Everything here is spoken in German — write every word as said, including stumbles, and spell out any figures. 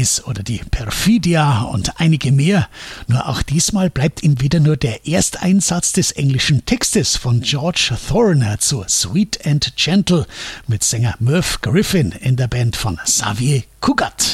ist oder die Perfidia und einige mehr. Nur auch diesmal bleibt ihm wieder nur der Ersteinsatz des englischen Textes von George Thorner zu Sweet and Gentle mit Sänger Merv Griffin in der Band von Xavier Cugat.